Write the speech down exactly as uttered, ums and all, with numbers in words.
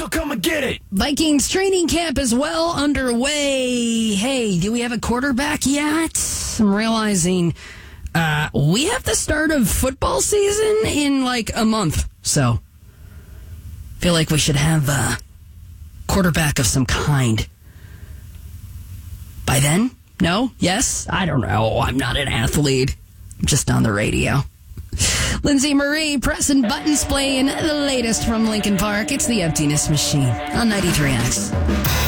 I'll come and get it. Vikings training camp is well underway. Hey, do we have a quarterback yet? I'm realizing uh, we have the start of football season in like a month. So, feel like we should have a quarterback of some kind. By then? No? Yes? I don't know. I'm not an athlete. I'm just on the radio. Lindsay Marie pressing buttons, playing the latest from Linkin Park. It's the Emptiness Machine on ninety-three X.